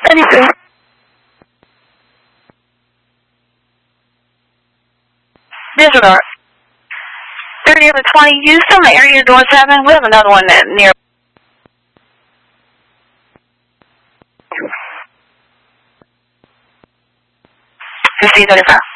32. Disregard. 30 over 20 Houston, area door 7. We have another one near. $50-35.